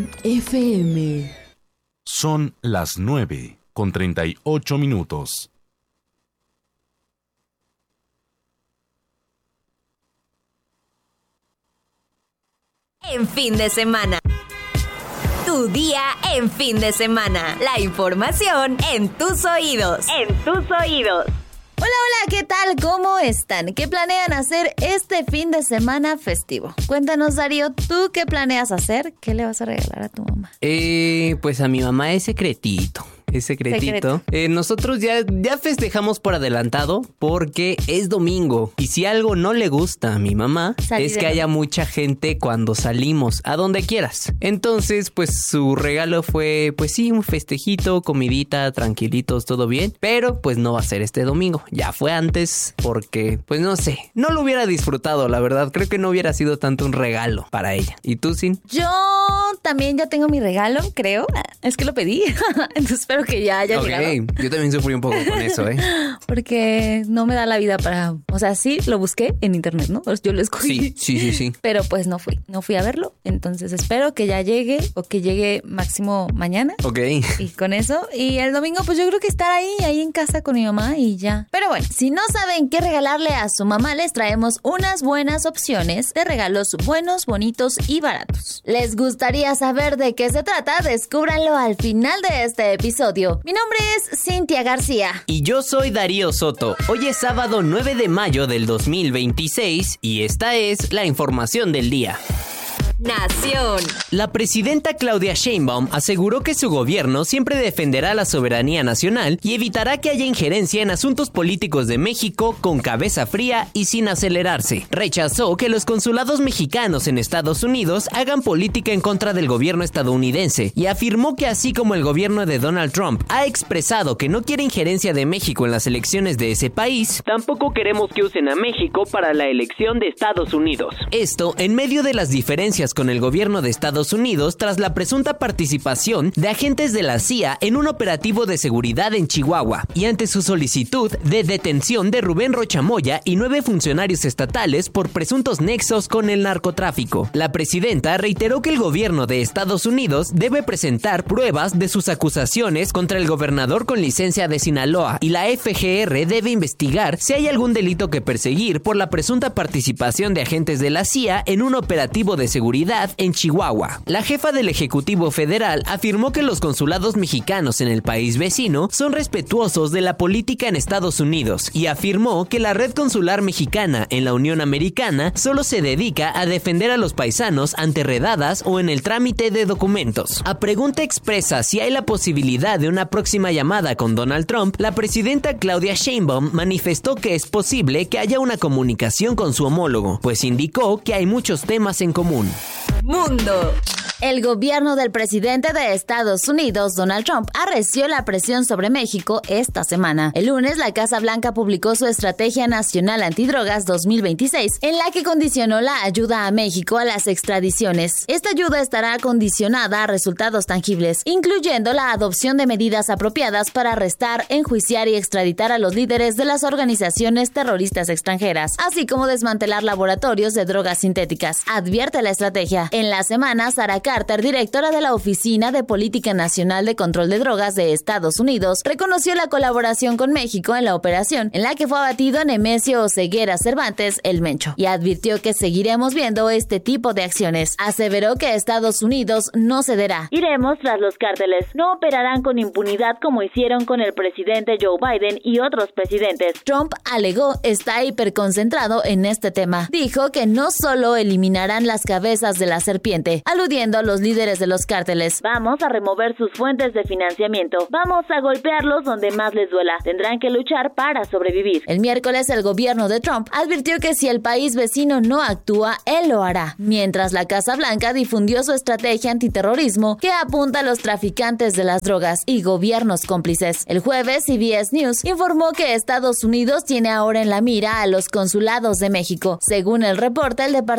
FM. Son las 9:38. En fin de semana. Tu día en fin de semana. La información en tus oídos. En tus oídos. Hola, hola, ¿qué tal? ¿Cómo están? ¿Qué planean hacer este fin de semana festivo? Cuéntanos, Darío, ¿tú qué planeas hacer? ¿Qué le vas a regalar a tu mamá? Pues a mi mamá es secretito. Es secretito. Nosotros ya festejamos por adelantado porque es domingo. Y si algo no le gusta a mi mamá, es que haya mucha gente cuando salimos, a donde quieras. Entonces, pues su regalo fue, pues sí, un festejito, comidita, tranquilitos, todo bien. Pero pues no va a ser este domingo. Ya fue antes porque, pues no sé, no lo hubiera disfrutado, la verdad. Creo que no hubiera sido tanto un regalo para ella. ¿Y tú, Sin? Yo también ya tengo mi regalo, creo. Es que lo pedí. Entonces espero que ya haya llegado. Yo también sufrí un poco con eso, Porque no me da la vida para... O sea, sí, lo busqué en internet, ¿no? Yo lo escogí. Sí. Pero pues no fui a verlo. Entonces espero que ya llegue o que llegue máximo mañana. Ok. Y con eso. Y el domingo pues yo creo que estar ahí en casa con mi mamá y ya. Pero bueno, si no saben qué regalarle a su mamá, les traemos unas buenas opciones de regalos buenos, bonitos y baratos. ¿Les gustaría saber de qué se trata? Descúbranlo al final de este episodio. Mi nombre es Cintia García. Y yo soy Darío Soto. Hoy es sábado 9 de mayo del 2026 y esta es la información del día. Nación. La presidenta Claudia Sheinbaum aseguró que su gobierno siempre defenderá la soberanía nacional y evitará que haya injerencia en asuntos políticos de México con cabeza fría y sin acelerarse. Rechazó que los consulados mexicanos en Estados Unidos hagan política en contra del gobierno estadounidense y afirmó que así como el gobierno de Donald Trump ha expresado que no quiere injerencia de México en las elecciones de ese país, tampoco queremos que usen a México para la elección de Estados Unidos. Esto en medio de las diferencias con el gobierno de Estados Unidos tras la presunta participación de agentes de la CIA en un operativo de seguridad en Chihuahua y ante su solicitud de detención de Rubén Rocha Moya y 9 funcionarios estatales por presuntos nexos con el narcotráfico. La presidenta reiteró que el gobierno de Estados Unidos debe presentar pruebas de sus acusaciones contra el gobernador con licencia de Sinaloa y la FGR debe investigar si hay algún delito que perseguir por la presunta participación de agentes de la CIA en un operativo de seguridad en Chihuahua. La jefa del Ejecutivo Federal afirmó que los consulados mexicanos en el país vecino son respetuosos de la política en Estados Unidos y afirmó que la red consular mexicana en la Unión Americana solo se dedica a defender a los paisanos ante redadas o en el trámite de documentos. A pregunta expresa si hay la posibilidad de una próxima llamada con Donald Trump, la presidenta Claudia Sheinbaum manifestó que es posible que haya una comunicación con su homólogo, pues indicó que hay muchos temas en común. Mundo. El gobierno del presidente de Estados Unidos, Donald Trump, arreció la presión sobre México esta semana. El lunes, la Casa Blanca publicó su Estrategia Nacional Antidrogas 2026, en la que condicionó la ayuda a México a las extradiciones. Esta ayuda estará condicionada a resultados tangibles, incluyendo la adopción de medidas apropiadas para arrestar, enjuiciar y extraditar a los líderes de las organizaciones terroristas extranjeras, así como desmantelar laboratorios de drogas sintéticas, advierte la estrategia. En la semana, Sarah Carter, directora de la Oficina de Política Nacional de Control de Drogas de Estados Unidos, reconoció la colaboración con México en la operación, en la que fue abatido Nemesio Oseguera Cervantes, el Mencho, y advirtió que seguiremos viendo este tipo de acciones. Aseveró que Estados Unidos no cederá. Iremos tras los cárteles. No operarán con impunidad como hicieron con el presidente Joe Biden y otros presidentes. Trump alegó está hiperconcentrado en este tema. Dijo que no solo eliminarán las cabezas de la serpiente, aludiendo a los líderes de los cárteles. Vamos a remover sus fuentes de financiamiento. Vamos a golpearlos donde más les duela. Tendrán que luchar para sobrevivir. El miércoles, el gobierno de Trump advirtió que si el país vecino no actúa, él lo hará. Mientras la Casa Blanca difundió su estrategia antiterrorismo que apunta a los traficantes de las drogas y gobiernos cómplices. El jueves, CBS News informó que Estados Unidos tiene ahora en la mira a los consulados de México. Según el reporte, el departamento